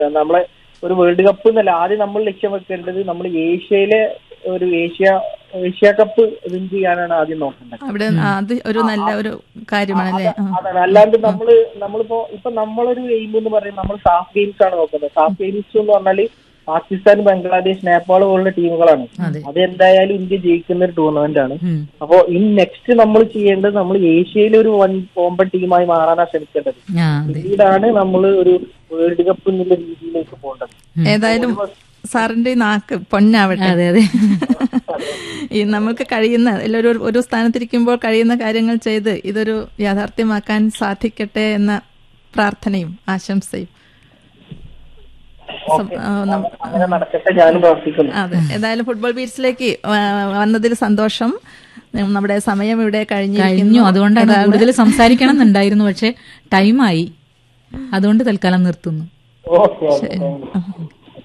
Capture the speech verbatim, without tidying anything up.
നമ്മളെ ഒരു world cup എന്നല്ല ആദ്യം നമ്മൾ ലക്ഷ്യം വെക്കേണ്ടത് നമ്മൾ ഏഷ്യയിലെ ഒരു ഏഷ്യ ഏഷ്യ കപ്പ് വിൻ ചെയ്യാനാണ് ആദ്യം നോക്കേണ്ടത്. അവിടെ അത് ഒരു നല്ല ഒരു കാര്യമാണല്ലേ. അതാണ്. അല്ലാണ്ട് നമ്മള് നമ്മളിപ്പോ ഇപ്പൊ നമ്മളൊരു എയിം എന്ന് പറയുന്നത് നമ്മൾ സാഫ് ഗെയിംസ് ആണ് നോക്കുന്നത്. സാഫ് ഗെയിംസ് എന്ന് പറഞ്ഞാല് പാകിസ്ഥാൻ, ബംഗ്ലാദേശ്, നേപ്പാൾ പോലുള്ള ടീമുകളാണ്. അതെന്തായാലും ഇന്ത്യ ജയിക്കുന്ന ഒരു ടൂർണമെന്റ് ആണ്. അപ്പോ ഇനി നെക്സ്റ്റ് നമ്മൾ ചെയ്യേണ്ടത് നമ്മൾ ഏഷ്യയിലെ ഒരു വൻ കോമ്പൻ ടീമായി മാറാനാണ് ശ്രമിക്കേണ്ടത്. പിന്നീടാണ് നമ്മൾ ഒരു വേൾഡ് കപ്പ് എന്നുള്ള രീതിയിലേക്ക് പോകേണ്ടത്. ഏതായാലും സാറിന്റെ നാക്ക് പൊന്നാവട്ടെ. അതെ അതെ ഈ നമുക്ക് കഴിയുന്ന എല്ലാവരും ഒരു സ്ഥാനത്തിരിക്കുമ്പോൾ കഴിയുന്ന കാര്യങ്ങൾ ചെയ്ത് ഇതൊരു യാഥാർത്ഥ്യമാക്കാൻ സാധിക്കട്ടെ എന്ന പ്രാർത്ഥനയും ആശംസയും. അതെ, ഏതായാലും ഫുട്ബോൾ ബീറ്റ്സിലേക്ക് വന്നതിൽ സന്തോഷം. നമ്മുടെ സമയം ഇവിടെ കഴിഞ്ഞു, അതുകൊണ്ടാണ് കൂടുതൽ സംസാരിക്കണം എന്നുണ്ടായിരുന്നു, പക്ഷെ ടൈമായി. അതുകൊണ്ട് തൽക്കാലം നിർത്തുന്നു. ഓക്കെ.